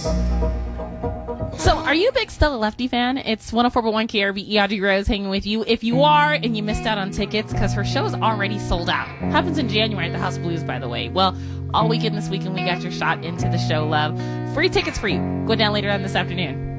So, are you a big Stella Lefty fan? It's 104.1 KRBE, Audrey Rose hanging with you. If you are and you missed out on tickets, because her show is already sold out. Happens in January at the House of Blues, by the way. Well, all weekend this weekend, we got your shot into the show, love. Free tickets for you. Go down later on this afternoon.